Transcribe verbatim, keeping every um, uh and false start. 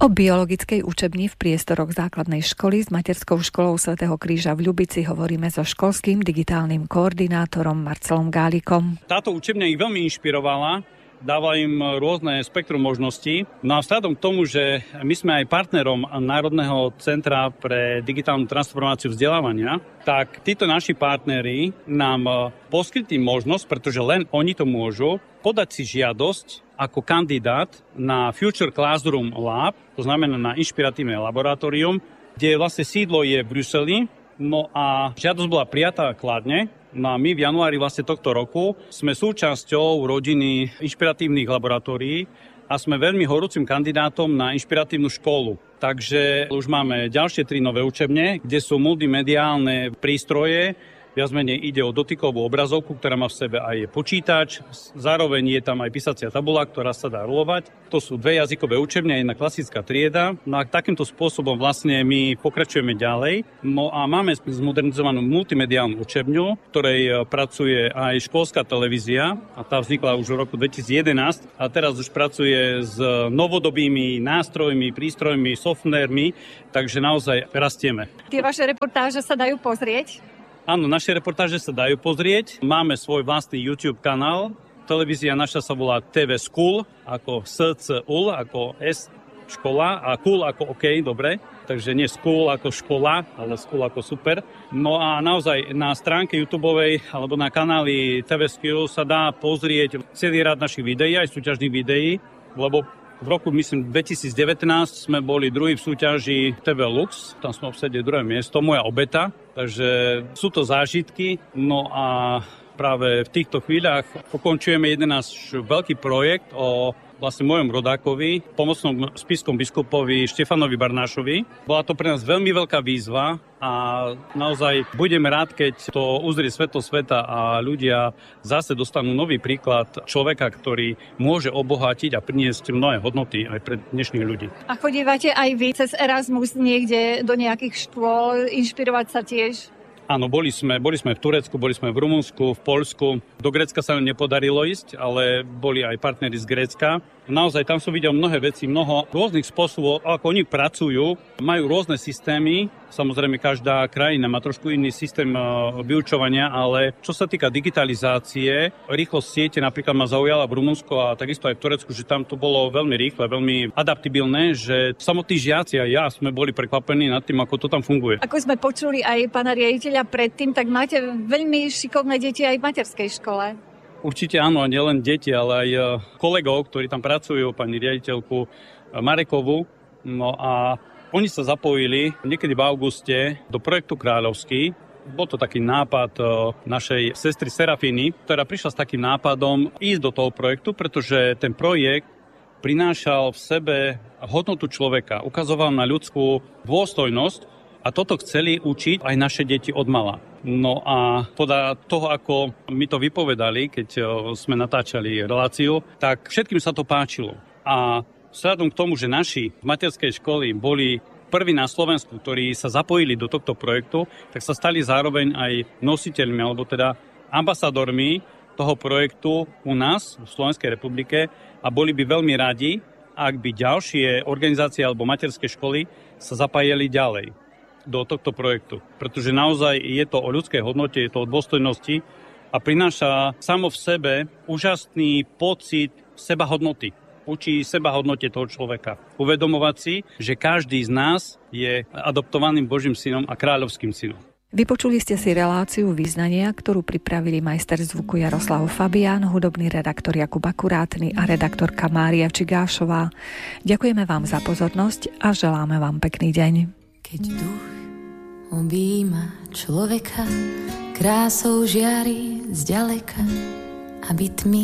O biologickej učebni v priestoroch základnej školy s materskou školou svätého Kríža v Ľubici hovoríme so školským digitálnym koordinátorom Marcelom Gálikom. Táto učebňa ich veľmi inšpirovala, dáva im rôzne spektrum možností. No a vzhľadom k tomu, že my sme aj partnerom Národného centra pre digitálnu transformáciu vzdelávania, tak títo naši partneri nám poskytli možnosť, pretože len oni to môžu, podať si žiadosť ako kandidát na Future Classroom Lab, to znamená na inšpiratívne laboratórium, kde vlastne sídlo je v Bruseli. No a žiadosť bola prijatá kladne. No a my v januári vlastne tohto roku sme súčasťou rodiny inšpiratívnych laboratórií a sme veľmi horúcim kandidátom na inšpiratívnu školu. Takže už máme ďalšie tri nové učebne, kde sú multimediálne prístroje. Viac menej ide o dotykovú obrazovku, ktorá má v sebe aj počítač. Zároveň je tam aj písacia tabuľa, ktorá sa dá rolovať. To sú dve jazykové učebne, jedna klasická trieda. No a takýmto spôsobom vlastne my pokračujeme ďalej. No a máme zmodernizovanú multimediálnu učebňu, v ktorej pracuje aj školská televízia. A tá vznikla už v roku dvetisíc jedenásť. A teraz už pracuje s novodobými nástrojmi, prístrojmi, softvermi. Takže naozaj rastieme. Tie vaše reportáže sa dajú pozrieť? Áno, naše reportáže sa dajú pozrieť. Máme svoj vlastný YouTube kanál. Televízia naša sa volá té vé School, ako es cé ú el, ako S škola a cool ako OK, dobre. Takže nie school ako škola, ale school ako super. No a naozaj na stránke YouTubeovej alebo na kanáli té vé School sa dá pozrieť celý rad našich videí, aj súťažných videí, lebo v roku, myslím, dvetisíc devätnásť sme boli druhý v súťaži té vé Lux, tam sme obsadili druhé miesto, moja obeta, takže sú to zážitky. No a práve v týchto chvíľach ukončujeme jeden náš veľký projekt o vlastne mojom rodákovi, pomocnom spiskom biskupovi Štefanovi Barnášovi. Bola to pre nás veľmi veľká výzva a naozaj budeme rád, keď to uzrie svetlo sveta a ľudia zase dostanú nový príklad človeka, ktorý môže obohatiť a priniesť mnohé hodnoty aj pre dnešných ľudí. A chodívate aj vy cez Erasmus niekde do nejakých škôl, inšpirovať sa tiež? Áno, boli sme, boli sme v Turecku, boli sme v Rumunsku, v Poľsku. Do Grécka sa nám nepodarilo ísť, ale boli aj partneri z Grécka. Naozaj tam som videl mnohé veci, mnoho rôznych spôsobov, ako oni pracujú. Majú rôzne systémy, samozrejme každá krajina má trošku iný systém vyučovania, ale čo sa týka digitalizácie, rýchlosť siete napríklad ma zaujala v Rumunsku a takisto aj v Turecku, že tam to bolo veľmi rýchle, veľmi adaptibilné, že samotní žiaci a ja sme boli prekvapení nad tým, ako to tam funguje. Ako sme počuli aj pána riaditeľa predtým, tak máte veľmi šikovné deti aj v materskej škole. Určite áno, a nielen deti, ale aj kolegov, ktorí tam pracujú, pani riaditeľku Marekovu. No a oni sa zapojili niekedy v auguste do projektu Kráľovský. Bol to taký nápad našej sestry Serafíny, ktorá prišla s takým nápadom ísť do toho projektu, pretože ten projekt prinášal v sebe hodnotu človeka, ukazoval na ľudskú dôstojnosť. A toto chceli učiť aj naše deti od mala. No a podľa toho, ako mi to vypovedali, keď sme natáčali reláciu, tak všetkým sa to páčilo. A vzhľadom k tomu, že naši v materskej školy boli prví na Slovensku, ktorí sa zapojili do tohto projektu, tak sa stali zároveň aj nositeľmi, alebo teda ambasadormi toho projektu u nás v Slovenskej republike a boli by veľmi radi, ak by ďalšie organizácie alebo materské školy sa zapájali ďalej do tohto projektu. Pretože naozaj je to o ľudskej hodnote, je to o dôstojnosti a prináša samo v sebe úžasný pocit sebahodnoty. Učí sebahodnote toho človeka. Uvedomovať si, že každý z nás je adoptovaným Božím synom a kráľovským synom. Vypočuli ste si reláciu Vyznania, ktorú pripravili majster zvuku Jaroslav Fabián, hudobný redaktor Jakub Akurátny a redaktorka Mária Čigášová. Ďakujeme vám za pozornosť a želáme vám pekný deň. Keď duch objíma človeka, krásou žiari zďaleka, aby tmy